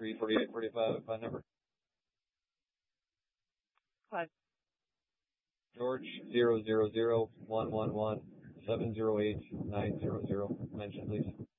34845 number. Hi. George 000111708 900. Mention, please.